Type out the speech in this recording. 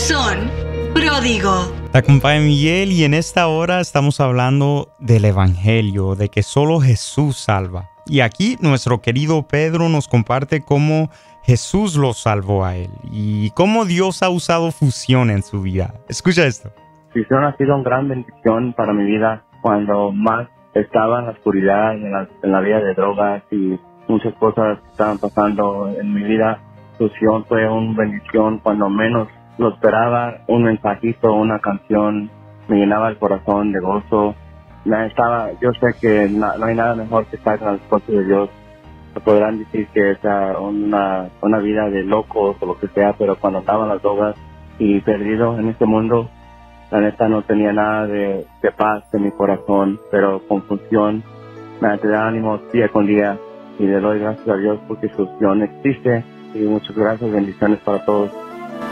corazón pródigo. Te acompaña Miguel y en esta hora estamos hablando del Evangelio, de que solo Jesús salva. Y aquí nuestro querido Pedro nos comparte cómo Jesús lo salvó a él y cómo Dios ha usado fusión en su vida. Escucha esto. Fusión ha sido una gran bendición para mi vida cuando más estaba en la oscuridad, en la vida de drogas y muchas cosas estaban pasando en mi vida. Fusión fue una bendición cuando menos lo esperaba. Un mensajito, una canción me llenaba el corazón de gozo. Yo sé que no hay nada mejor que estar en las cosas de Dios. Podrán decir que es una vida de locos o lo que sea, pero cuando estaba en las drogas y perdido en este mundo, la neta no tenía nada de paz en mi corazón, pero con fusión me da ánimo día con día y le doy gracias a Dios porque fusión existe y muchas gracias, bendiciones para todos.